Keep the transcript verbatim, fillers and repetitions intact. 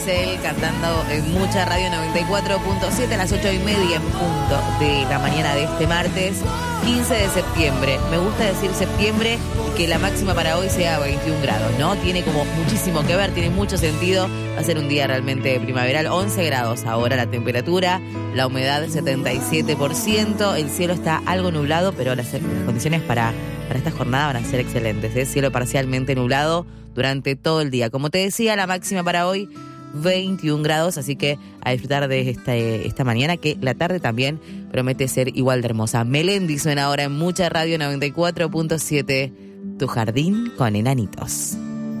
Él cantando en Mucha Radio noventa y cuatro punto siete a las ocho y media en punto de la mañana de este martes quince de septiembre. Me gusta decir septiembre y que la máxima para hoy sea veintiún grados, ¿no? Tiene como muchísimo que ver, tiene mucho sentido. Va a ser un día realmente primaveral. once grados ahora la temperatura, la humedad setenta y siete por ciento, el cielo está algo nublado, pero las, las condiciones para, para esta jornada van a ser excelentes, ¿eh? Cielo parcialmente nublado durante todo el día. Como te decía, la máxima para hoy veintiún grados, así que a disfrutar de esta, esta mañana, que la tarde también promete ser igual de hermosa. Melendi suena ahora en Mucha Radio noventa y cuatro punto siete, tu jardín con enanitos.